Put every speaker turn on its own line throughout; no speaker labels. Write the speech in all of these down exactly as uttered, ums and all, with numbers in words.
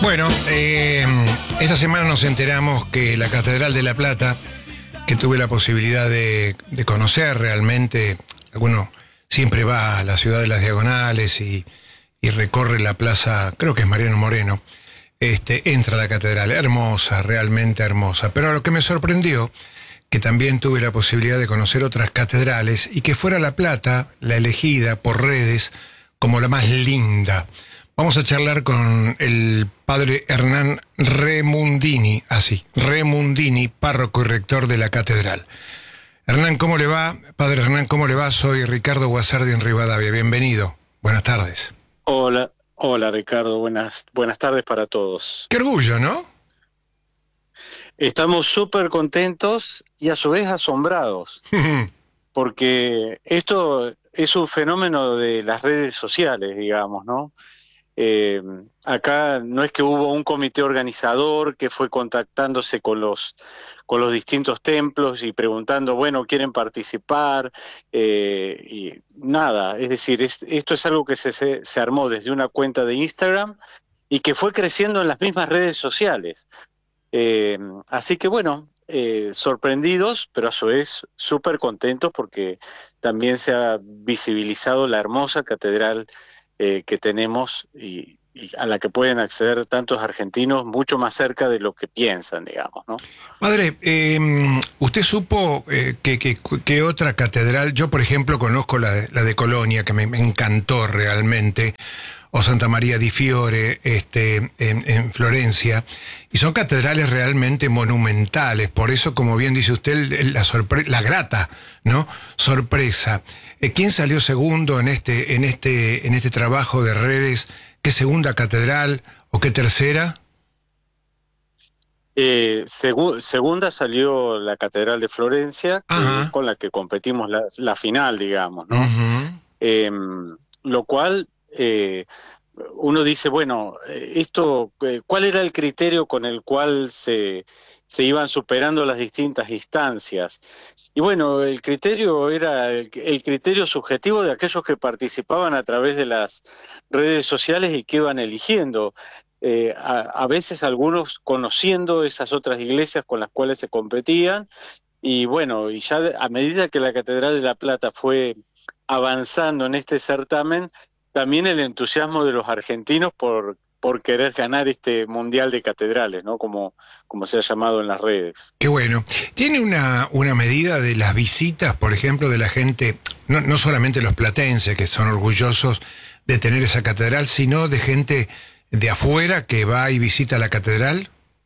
Bueno, eh, esta semana nos enteramos que la Catedral de La Plata, que tuve la posibilidad de, de conocer realmente, alguno siempre va a la ciudad de las Diagonales y, y recorre la plaza, creo que es Mariano Moreno, este, entra a la catedral, hermosa, realmente hermosa. Pero lo que me sorprendió, que también tuve la posibilidad de conocer otras catedrales y que fuera La Plata, la elegida por redes como la más linda. Vamos a charlar con el padre Hernán Remundini, así, Remundini, párroco y rector de la catedral. Hernán, ¿cómo le va? Padre Hernán, ¿cómo le va? Soy Ricardo Guasardi en Rivadavia. Bienvenido. Buenas tardes.
Hola, hola Ricardo, buenas, buenas tardes para todos.
Qué orgullo, ¿no?
Estamos súper contentos y a su vez asombrados, porque esto es un fenómeno de las redes sociales, digamos, ¿no? Eh, acá no es que hubo un comité organizador que fue contactándose con los con los distintos templos y preguntando, bueno, ¿quieren participar? Eh, y nada, es decir, es, esto es algo que se, se, se armó desde una cuenta de Instagram y que fue creciendo en las mismas redes sociales. Eh, así que bueno, eh, sorprendidos, pero a su vez súper contentos porque también se ha visibilizado la hermosa catedral eh, que tenemos y, y a la que pueden acceder tantos argentinos mucho más cerca de lo que piensan, digamos, ¿no?
Padre, eh, ¿usted supo eh, que, que, que otra catedral, yo por ejemplo conozco la de, la de Colonia, que me, me encantó realmente, o Santa María di Fiore, este, en, en Florencia, y son catedrales realmente monumentales, por eso, como bien dice usted, la, sorpre la grata, ¿no? sorpresa. Eh, ¿Quién salió segundo en este, en este, en este trabajo de redes? ¿Qué segunda catedral o qué tercera?
Eh, segu segunda salió la Catedral de Florencia, que,
Ajá.
con la que competimos la, la final, digamos, ¿no?
Uh-huh.
Eh, lo cual eh, uno dice, bueno, eh, esto, eh, ¿cuál era el criterio con el cual se, se iban superando las distintas instancias? Y bueno, el criterio era el, el criterio subjetivo de aquellos que participaban a través de las redes sociales y que iban eligiendo. Eh, a, a veces algunos conociendo esas otras iglesias con las cuales se competían, y bueno, y ya de, a medida que la Catedral de La Plata fue avanzando en este certamen, también el entusiasmo de los argentinos por, por querer ganar este Mundial de Catedrales, ¿no? Como, como se ha llamado en las redes.
Qué bueno. ¿Tiene una, una medida de las visitas, por ejemplo, de la gente, no, no solamente los platenses, que son orgullosos de tener esa catedral, sino de gente de afuera que va y visita la catedral?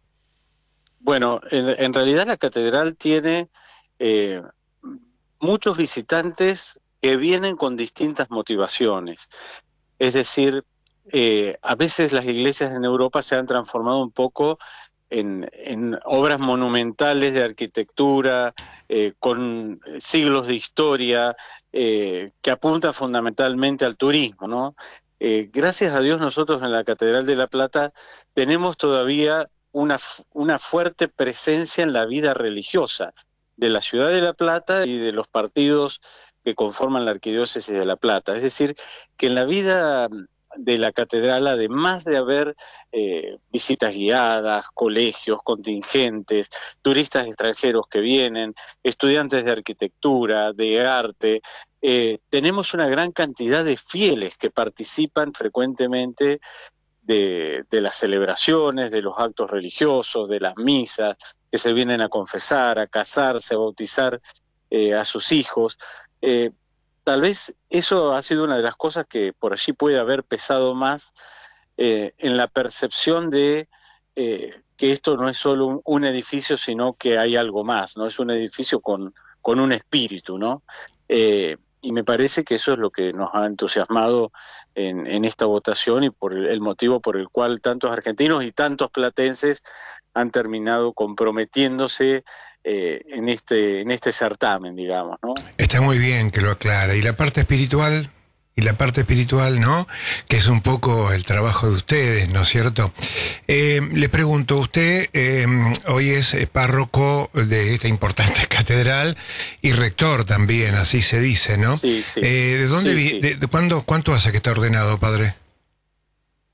Bueno, en, en realidad la catedral tiene eh, muchos visitantes que vienen con distintas motivaciones. Es decir, eh, a veces las iglesias en Europa se han transformado un poco en, en obras monumentales de arquitectura, eh, con siglos de historia, eh, que apuntan fundamentalmente al turismo, ¿no? Eh, gracias a Dios nosotros en la Catedral de La Plata tenemos todavía una, una fuerte presencia en la vida religiosa de la ciudad de La Plata y de los partidos que conforman la Arquidiócesis de La Plata. Es decir, que en la vida de la catedral, además de haber eh, visitas guiadas, colegios, contingentes, turistas extranjeros que vienen, estudiantes de arquitectura, de arte, eh, tenemos una gran cantidad de fieles que participan frecuentemente de, de las celebraciones, de los actos religiosos, de las misas, que se vienen a confesar, a casarse, a bautizar eh, a sus hijos. Eh, Tal vez eso ha sido una de las cosas que por allí puede haber pesado más eh, en la percepción de eh, que esto no es solo un, un edificio, sino que hay algo más, ¿no? Es un edificio con, con un espíritu, ¿no? Eh, y me parece que eso es lo que nos ha entusiasmado en, en esta votación y por el, el motivo por el cual tantos argentinos y tantos platenses han terminado comprometiéndose eh, en este en este certamen, digamos, ¿no?
Está muy bien que lo aclara. ¿Y la parte espiritual? Y la parte espiritual, ¿no? Que es un poco el trabajo de ustedes, ¿no es cierto? Eh, le pregunto, usted eh, hoy es párroco de esta importante catedral y rector también, así se dice, ¿no?
Sí, sí.
Eh, ¿De dónde
Sí,
vi,
sí.
de, de, ¿cuándo, cuánto hace que está ordenado, padre?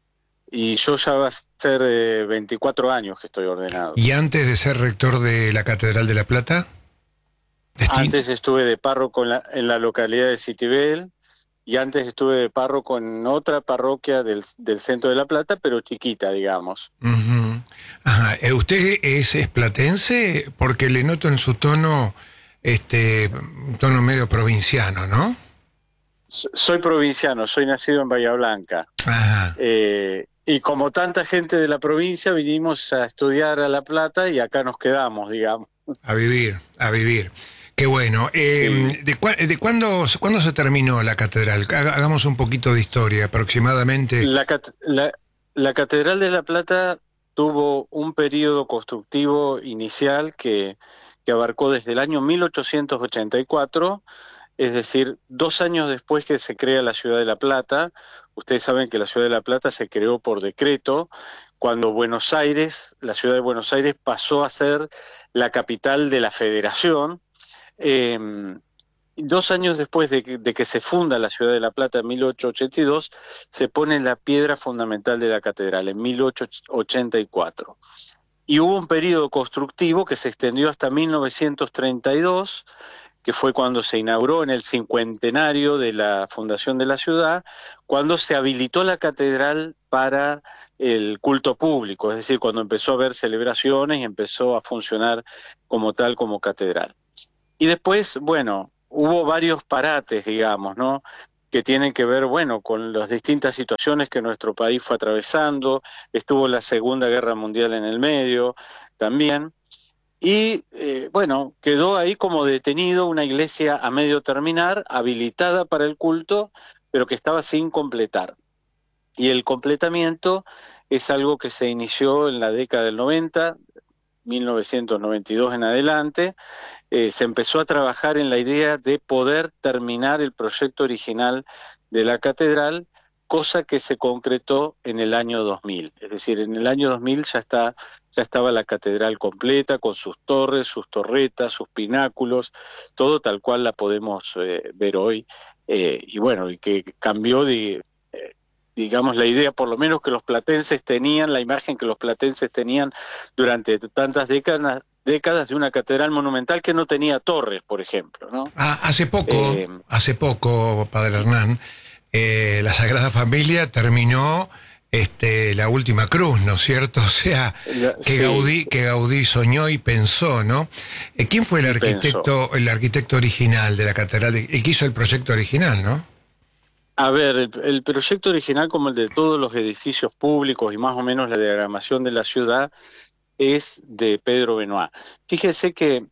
y yo ya va a ser eh, veinticuatro años que estoy ordenado.
¿Y antes de ser rector de la Catedral de La Plata? Destin-
Antes estuve de párroco en la, en la localidad de Citibel, y antes estuve de párroco en otra parroquia del, del centro de La Plata, pero chiquita, digamos.
Ujú. Ajá. Eh, ¿Usted es, es platense? Porque le noto en su tono, este, un tono medio provinciano, ¿no?
S- Soy provinciano, soy nacido en Bahía Blanca.
Ajá.
Eh, y como tanta gente de la provincia, vinimos a estudiar a La Plata y acá nos quedamos, digamos.
A vivir, a vivir. Qué bueno. Eh,
Sí.
¿de, cua- de cuándo, cuándo se terminó la catedral? Haga- Hagamos un poquito de historia, aproximadamente.
La, cat- la, la Catedral de La Plata tuvo un periodo constructivo inicial que, que abarcó desde el año mil ochocientos ochenta y cuatro, es decir, dos años después que se crea la ciudad de La Plata. Ustedes saben que la ciudad de La Plata se creó por decreto cuando Buenos Aires, la ciudad de Buenos Aires, pasó a ser la capital de la Federación. Eh, Dos años después de que, de que se funda la ciudad de La Plata en mil ochocientos ochenta y dos, se pone la piedra fundamental de la catedral en mil ochocientos ochenta y cuatro. Y hubo un periodo constructivo que se extendió hasta mil novecientos treinta y dos, que fue cuando se inauguró en el cincuentenario de la fundación de la ciudad, cuando se habilitó la catedral para el culto público, es decir, cuando empezó a haber celebraciones y empezó a funcionar como tal, como catedral. Y después, bueno, hubo varios parates, digamos, ¿no? Que tienen que ver, bueno, con las distintas situaciones que nuestro país fue atravesando. Estuvo la Segunda Guerra Mundial en el medio también. Y eh, bueno, quedó ahí como detenido una iglesia a medio terminar, habilitada para el culto, pero que estaba sin completar. Y el completamiento es algo que se inició en la década del noventa, mil novecientos noventa y dos en adelante. Eh, se empezó a trabajar en la idea de poder terminar el proyecto original de la catedral, cosa que se concretó en el año dos mil. Es decir, en el año dos mil ya está, ya estaba la catedral completa, con sus torres, sus torretas, sus pináculos, todo tal cual la podemos eh, ver hoy. Eh, y bueno, y que cambió de, eh, digamos, la idea, por lo menos que los platenses tenían, la imagen que los platenses tenían durante tantas décadas, décadas de una catedral monumental que no tenía torres, por ejemplo, ¿no?
Ah, hace poco,
Eh,
hace poco, Padre Hernán, eh, la Sagrada Familia terminó este, la última cruz, ¿no es cierto? O sea,
la,
que
sí,
Gaudí, que Gaudí soñó y pensó, ¿no? Eh, ¿Quién fue el
y pensó.
arquitecto, el arquitecto original de la catedral? El que hizo el proyecto original, ¿no?
A ver, el, el proyecto original, como el de todos los edificios públicos y más o menos la diagramación de la ciudad, es de Pedro Benoit. Fíjese que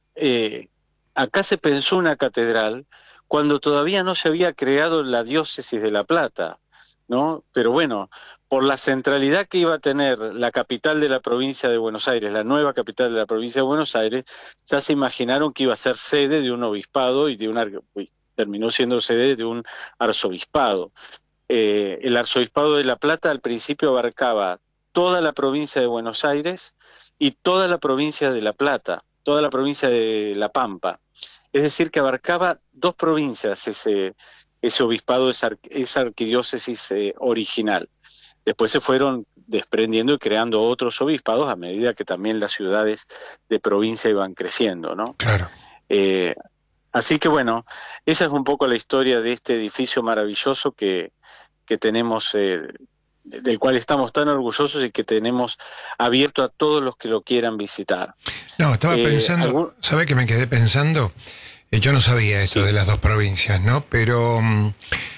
eh, acá se pensó una catedral cuando todavía no se había creado la diócesis de La Plata, ¿no? Pero bueno, por la centralidad que iba a tener la capital de la provincia de Buenos Aires, la nueva capital de la provincia de Buenos Aires, ya se imaginaron que iba a ser sede de un obispado y de un ar- uy, terminó siendo sede de un arzobispado. Eh, el arzobispado de La Plata al principio abarcaba toda la provincia de Buenos Aires y toda la provincia de La Plata, toda la provincia de La Pampa. Es decir, que abarcaba dos provincias ese, ese obispado, esa, ar- esa arquidiócesis eh, original. Después se fueron desprendiendo y creando otros obispados a medida que también las ciudades de provincia iban creciendo, ¿no?
Claro.
Eh, Así que bueno, esa es un poco la historia de este edificio maravilloso que, que tenemos, eh, del cual estamos tan orgullosos y que tenemos abierto a todos los que lo quieran visitar.
No, estaba
Eh,
pensando,
algún,
¿sabe que me quedé pensando? Eh, yo no sabía esto de
sí,
las dos provincias, ¿no? Pero mm,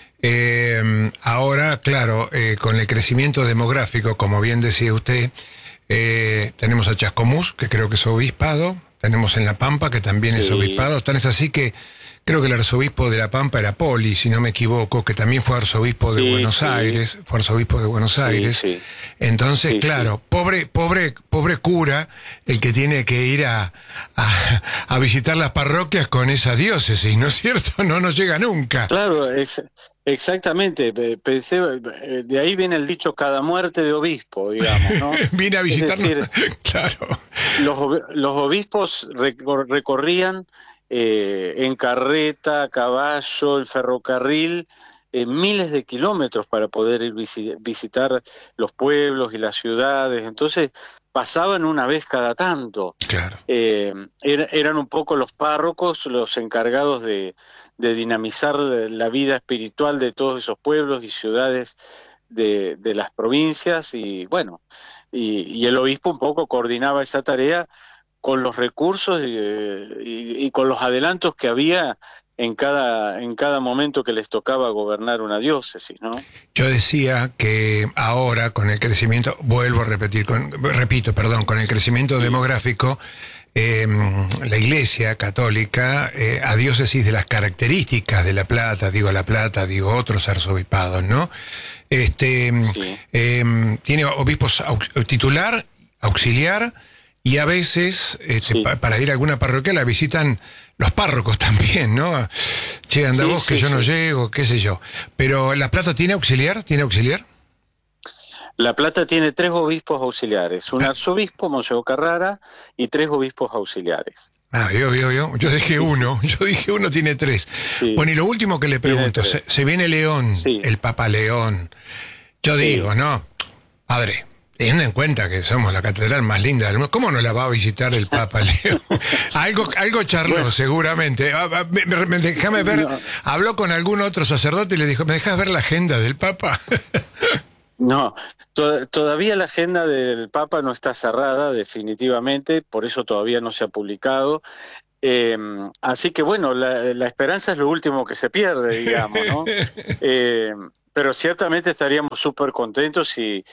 eh, ahora, claro, eh, con el crecimiento demográfico, como bien decía usted, eh, tenemos a Chascomús, que creo que es obispado, tenemos en La Pampa, que también es
sí,
obispado, tan es así que creo que el arzobispo de La Pampa era Poli, si no me equivoco, que también fue arzobispo de
sí,
Buenos
sí,
Aires, fue arzobispo de Buenos
sí,
Aires.
sí,
Entonces,
sí, sí.
claro, pobre, pobre, pobre cura el que tiene que ir a, a, a visitar las parroquias con esa diócesis, ¿no es cierto? No nos llega nunca.
Claro, ex- exactamente. Pe- Pensé, eh, de ahí viene el dicho cada muerte de obispo, digamos, ¿no?
Vine a
Es
visitarnos,
decir,
claro.
los, obe- los obispos recor- recorrían eh, en carreta, a caballo, el ferrocarril, eh, miles de kilómetros para poder ir visi- visitar los pueblos y las ciudades, entonces pasaban una vez cada tanto.
Claro.
Eh, er, eran un poco los párrocos los encargados de, de dinamizar la vida espiritual de todos esos pueblos y ciudades de, de las provincias, y bueno, y, y el obispo un poco coordinaba esa tarea con los recursos y, y, y con los adelantos que había en cada, en cada momento que les tocaba gobernar una diócesis, ¿no?
Yo decía que ahora, con el crecimiento, vuelvo a repetir, con, repito, perdón, con el crecimiento sí. demográfico, eh, la Iglesia Católica, eh, a diócesis de las características de La Plata, digo La Plata, digo otros arzobispados, ¿no? Este, sí. eh, tiene obispos au, titular, auxiliar, y a veces, este, sí. pa, para ir a alguna parroquia, la visitan los párrocos también, ¿no? Che, anda sí, vos que sí, yo sí. no llego, qué sé yo. Pero ¿La Plata tiene auxiliar? ¿Tiene auxiliar?
La Plata tiene tres obispos auxiliares, un ah. arzobispo, Monseñor Carrara, y tres obispos auxiliares.
Ah, yo, yo, yo, yo dije sí, uno, sí. yo dije uno tiene tres. Sí. Bueno, y lo último que le pregunto, se, se viene León, sí. el Papa León. Yo sí. digo, ¿no? Padre, teniendo en cuenta que somos la catedral más linda del mundo, ¿cómo no la va a visitar el Papa León? algo algo charló, bueno. seguramente. Déjame ver, no. habló con algún otro sacerdote y le dijo, ¿me dejas ver la agenda del Papa?
No, to- todavía la agenda del Papa no está cerrada definitivamente, por eso todavía no se ha publicado. Eh, así que bueno, la, la esperanza es lo último que se pierde, digamos, ¿no? Eh, pero ciertamente estaríamos súper contentos si,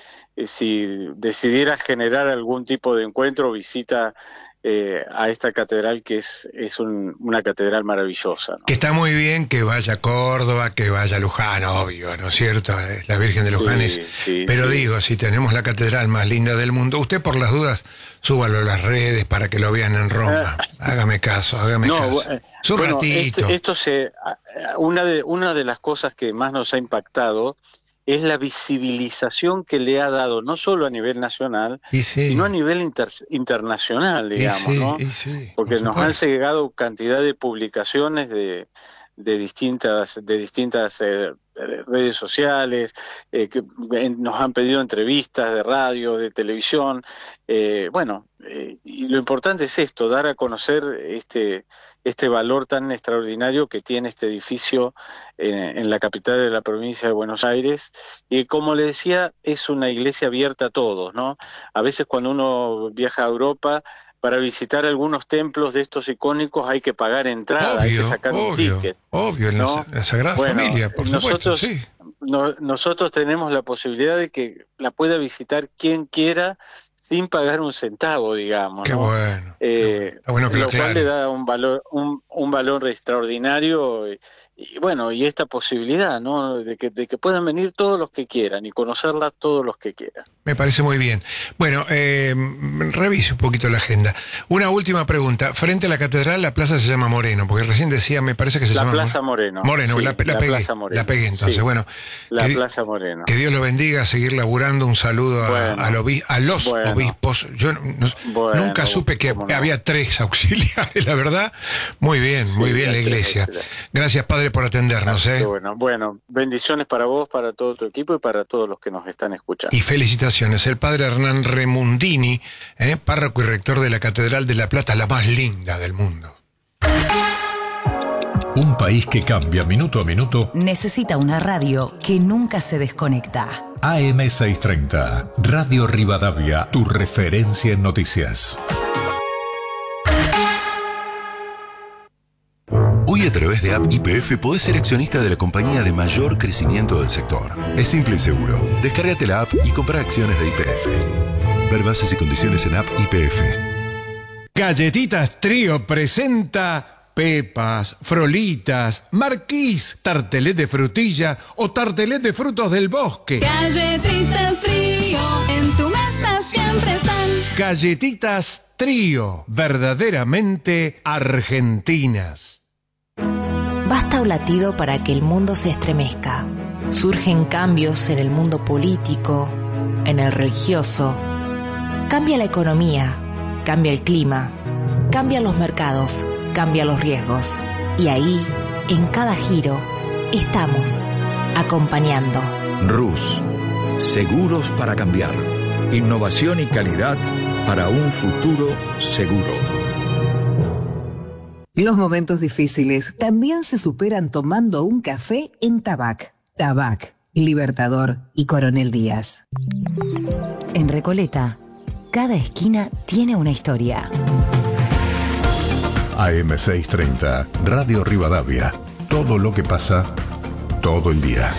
si decidiera generar algún tipo de encuentro o visita eh, a esta catedral, que es, es un, una catedral maravillosa, ¿no?
Que está muy bien que vaya a Córdoba, que vaya a Luján, obvio, ¿no es cierto? La Virgen de Luján es... Sí, sí, pero sí. digo, si tenemos la catedral más linda del mundo, usted por las dudas, súbalo a las redes para que lo vean en Roma. Hágame caso, hágame no, caso. Eh, Su bueno, ratito.
Esto, esto se... Una de, una de las cosas que más nos ha impactado es la visibilización que le ha dado, no solo a nivel nacional, sí. sino a nivel inter, internacional, digamos, sí, ¿no? Sí, porque por nos supuesto. Han llegado cantidad de publicaciones de, de distintas, de distintas eh, redes sociales, eh, que nos han pedido entrevistas de radio, de televisión. Eh, bueno, eh, y lo importante es esto, dar a conocer este... este valor tan extraordinario que tiene este edificio en, en la capital de la provincia de Buenos Aires, y como le decía, es una iglesia abierta a todos, ¿no? A veces cuando uno viaja a Europa, para visitar algunos templos de estos icónicos hay que pagar entrada, obvio, hay que sacar obvio, un ticket.
Obvio, en ¿no? la, la Sagrada bueno, Familia, por
nosotros,
supuesto, sí.
No, nosotros tenemos la posibilidad de que la pueda visitar quien quiera, sin pagar un centavo, digamos,
qué
¿no?
Bueno,
eh,
qué bueno. Bueno que
lo
lo
cual le da un valor, un, un valor extraordinario, y, y bueno, y esta posibilidad, ¿no? De que, de que puedan venir todos los que quieran y conocerla todos los que quieran.
Me parece muy bien. Bueno, eh, revise un poquito la agenda. Una última pregunta. Frente a la catedral, la plaza se llama Moreno, porque recién decía, me parece que se
la
llama...
La Plaza Moreno.
Moreno,
sí,
la, la,
la
pegué.
Plaza Moreno.
La pegué, entonces, sí, bueno.
La
que,
Plaza Moreno.
Que Dios lo bendiga, seguir laburando. Un saludo a, bueno, a, lo, a los bueno, obispos. Yo no, bueno, nunca supe que no. había tres auxiliares, la verdad. Muy bien, sí, muy bien la iglesia. Gracias, Padre, por atendernos.
Ah,
¿eh?
Bueno, bueno, bendiciones para vos, para todo tu equipo y para todos los que nos están escuchando.
Y felicitaciones. El Padre Hernán Remundini, ¿eh? párroco y rector de la Catedral de La Plata, la más linda del mundo.
Un país que cambia minuto a minuto
necesita una radio que nunca se desconecta.
A M seiscientos treinta, Radio Rivadavia, tu referencia en noticias.
Hoy a través de App Y P F podés ser accionista de la compañía de mayor crecimiento del sector. Es simple y seguro. Descárgate la app y compra acciones de Y P F. Ver bases y condiciones en App Y P F.
Galletitas Trío presenta pepas, frolitas, marquís, tartelet de frutilla o tartelet de frutos del bosque.
Galletitas Trío, en tu mesa siempre están.
Galletitas Trío, verdaderamente argentinas.
Basta un latido para que el mundo se estremezca. Surgen cambios en el mundo político, en el religioso. Cambia la economía, cambia el clima, cambian los mercados, cambian los riesgos. Y ahí, en cada giro, estamos, acompañando.
Rus, seguros para cambiar. Innovación y calidad para un futuro seguro.
Los momentos difíciles también se superan tomando un café en Tabac. Tabac, Libertador y Coronel Díaz. En Recoleta, cada esquina tiene una historia.
A M seiscientos treinta, Radio Rivadavia. Todo lo que pasa, todo el día.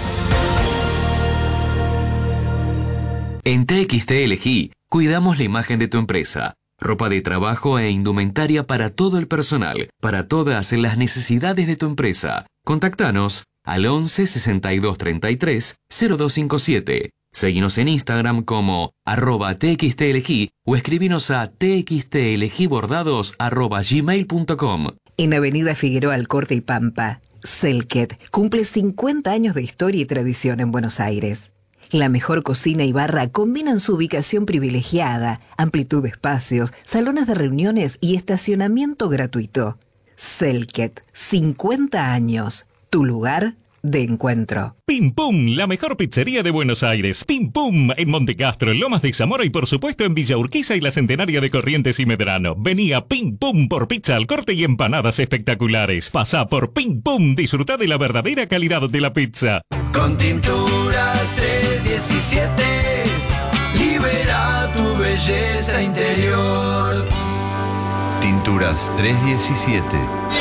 En T X T L G cuidamos la imagen de tu empresa. Ropa de trabajo e indumentaria para todo el personal, para todas las necesidades de tu empresa. Contactanos al once sesenta y dos treinta y tres cero dos cincuenta y siete. Seguinos en Instagram como arroba txtlg o escribinos a txtlgbordados arroba gmail punto com.
En Avenida Figueroa Alcorte y Pampa, Selket cumple cincuenta años de historia y tradición en Buenos Aires. La mejor cocina y barra combinan su ubicación privilegiada, amplitud de espacios, salones de reuniones y estacionamiento gratuito. Selket, cincuenta años, tu lugar de encuentro.
Pim Pum, la mejor pizzería de Buenos Aires. Pim Pum, en Montecastro, Lomas de Zamora y por supuesto en Villa Urquiza y la Centenaria de Corrientes y Medrano. Vení a Pim Pum por pizza al corte y empanadas espectaculares. Pasá por Pim Pum, disfrutá de la verdadera calidad de la pizza.
Con Tinturas trescientos diecisiete, libera tu belleza interior.
Tinturas trescientos diecisiete.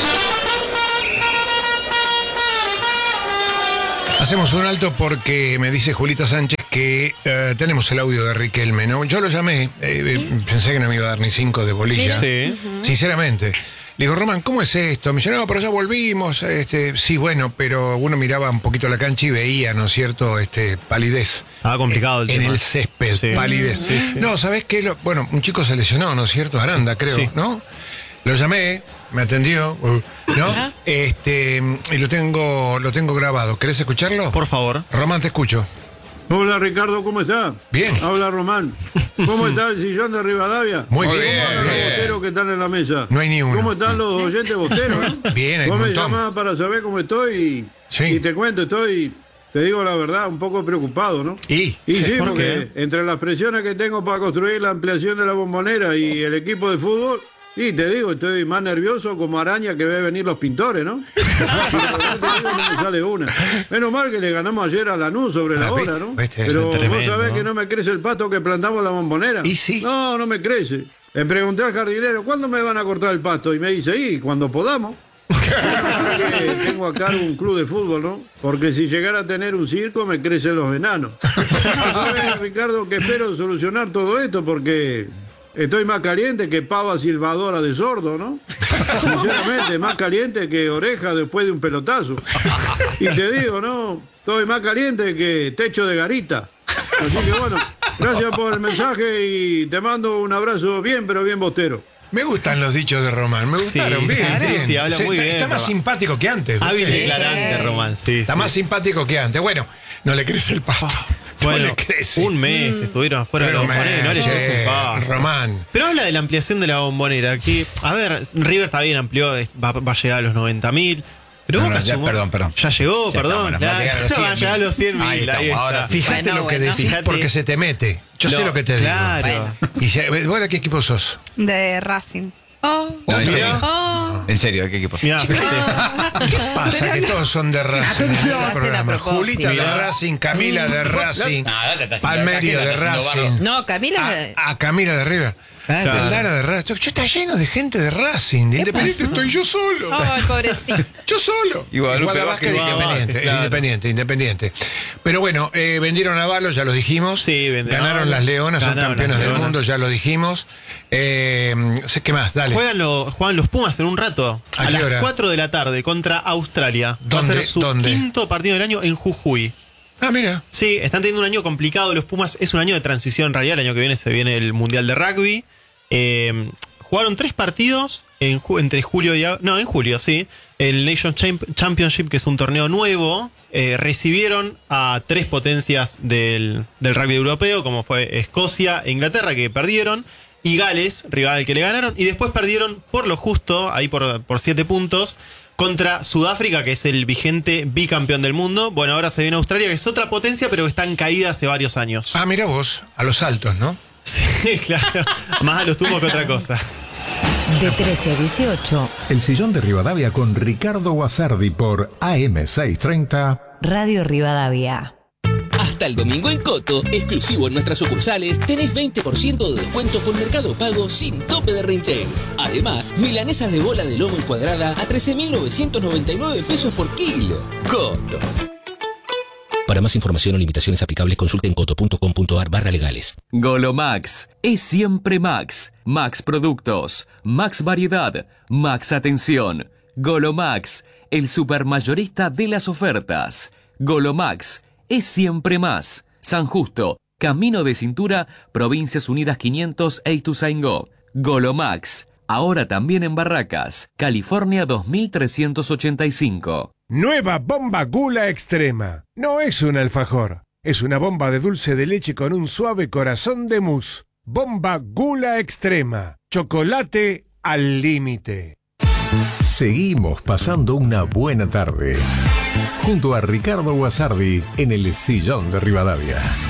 Hacemos un alto porque me dice Julita Sánchez que uh, tenemos el audio de Riquelme, ¿no? Yo lo llamé, eh, pensé que no me iba a dar ni cinco de bolilla.
Sí.
Sinceramente. Le digo, Román, ¿cómo es esto? Me dice, no, pero ya volvimos. Este, sí, bueno, pero uno miraba un poquito la cancha y veía, ¿no es cierto?, este, palidez.
Ah, complicado el
en,
tema.
En el césped,
sí.
palidez.
Sí, sí.
No, ¿sabés qué? Lo, bueno, un chico se lesionó, ¿no es cierto? Aranda,
sí.
creo,
sí.
¿no? Lo llamé, me atendió, ¿no? Ajá. Este, y lo tengo, lo tengo grabado. ¿Querés escucharlo?
Por favor.
Román, te escucho.
Hola Ricardo, ¿cómo estás?
Bien.
Habla Román. ¿Cómo está el sillón de Rivadavia?
Muy bien.
¿Cómo están los boteros que están en la mesa?
No hay ni uno.
¿Cómo están los oyentes boteros? Eh?
Bien, hay
Vos
un
me
montón.
llamás para saber cómo estoy y,
sí.
y te cuento, estoy, te digo la verdad, un poco preocupado, ¿no?
¿Y?
Y sí,
¿Por
porque
qué?
entre las presiones que tengo para construir la ampliación de la bombonera y el equipo de fútbol, y te digo, estoy más nervioso como araña que ve venir los pintores, ¿no? No me sale una. Menos mal que le ganamos ayer a Lanús sobre la hora, ¿no? Pero vos sabés que no me crece el pasto que plantamos la bombonera.
¿Y sí?
No, no me crece. Le pregunté al jardinero, ¿cuándo me van a cortar el pasto? Y me dice, y cuando podamos. Que tengo a cargo un club de fútbol, ¿no? Porque si llegara a tener un circo me crecen los enanos. ¿Sabes, Ricardo, que espero solucionar todo esto? Porque estoy más caliente que pava silbadora de sordo, ¿no? Sinceramente, más caliente que oreja después de un pelotazo. Y te digo, ¿no? Estoy más caliente que techo de garita. Así que bueno, gracias por el mensaje y te mando un abrazo bien, pero bien bostero.
Me gustan los dichos de Román, me gustaron,
sí,
bien,
sí,
bien.
sí, habla
Se,
muy
está,
bien.
Está más
Román.
simpático que antes.
Hábil
Sí.
declarante, Román, sí.
Está
sí.
más simpático que antes. Bueno, no le crece el pasto.
Bueno,
no le crece.
un mes estuvieron afuera de la bombonera y no le crece el pasto.
Román.
Pero habla de la ampliación de la bombonera. Que, a ver, River está bien, amplió, va, va a llegar a los noventa mil. Pero
No,
Boca
no, ya,
sumó-
perdón, perdón.
Ya llegó,
Ya
perdón.
está, bueno, va a llegar a los
No, va a llegar a los cien mil.
Ahí estamos, ahora sí.
Fíjate
Bueno,
lo que
bueno.
decís
Fíjate.
porque se te mete. Yo sé
No,
lo que te
claro.
digo.
Bueno.
Y se, ¿vos de qué equipo sos?
De Racing.
Oh.
No, en serio.
Oh.
En serio, ¿qué equipo?
Mirá, fíjate.
¿Qué pasa? Que todos son de Racing en
No,
el
va a ser a
programa.
propósito.
Julita de
Mirá.
Racing, Camila de Racing,
No, no te estás haciendo-
Palmerio
la
de
estás haciendo
Racing.
barro.
No, Camila.
A, a Camila de River.
Claro.
Aldana de Racing. Yo está lleno de gente de Racing. De Independiente
pasó?
estoy yo solo.
Ay, pobrecito.
Yo solo.
Y Guadalupe
Guadalajara
Vázquez,
independiente,
Vázquez, claro.
independiente, independiente. Pero bueno, eh, vendieron a Balos, ya lo dijimos.
Sí, vendieron.
Ganaron las Leonas, son
Ganaron
campeonas
las
del
Leonas.
mundo, ya lo dijimos. Eh, sé qué más, dale.
Juegan, lo- juegan los Pumas en un rato.
¿A
A,
qué
las
hora?
cuatro de la tarde contra Australia. Va a
¿Dónde?
ser su
¿Dónde?
quinto partido del año en Jujuy.
Ah, mira.
Sí, están teniendo un año complicado los Pumas. Es un año de transición en realidad. El año que viene se viene el Mundial de Rugby. Eh, jugaron tres partidos en ju- entre julio y... a- No, en julio, sí. El Nation Champ- Championship, que es un torneo nuevo. Eh, recibieron a tres potencias del, del rugby europeo, como fue Escocia e Inglaterra, que perdieron. y Gales, rival al que le ganaron, y después perdieron por lo justo, ahí por, por siete puntos, contra Sudáfrica, que es el vigente bicampeón del mundo. Bueno, ahora se viene Australia, que es otra potencia, pero que está en caída hace varios años.
Ah, mira vos, a los altos, ¿no?
Sí, claro. Más a los tumbos que otra cosa.
De trece a dieciocho.
El Sillón de Rivadavia con Ricardo Guasardi por A M seiscientos treinta.
Radio Rivadavia.
Hasta el domingo en Coto, exclusivo en nuestras sucursales, tenés veinte por ciento de descuento con Mercado Pago sin tope de reintegro. Además, milanesas de bola de lomo y cuadrada a trece mil novecientos noventa y nueve pesos por kilo. Coto. Para más información o limitaciones aplicables, consulten coto punto com punto ar barra legales.
Golomax es siempre Max. Max Productos, Max Variedad, Max Atención. Golomax, el supermayorista de las ofertas. Golomax es siempre más. San Justo, Camino de Cintura, Provincias Unidas quinientos e Ituzaingó. Golomax, ahora también en Barracas, California dos mil trescientos ochenta y cinco.
Nueva bomba Gula Extrema. No es un alfajor, es una bomba de dulce de leche con un suave corazón de mousse. Bomba Gula Extrema. Chocolate al límite.
Seguimos pasando una buena tarde junto a Ricardo Guasardi en el Sillón de Rivadavia.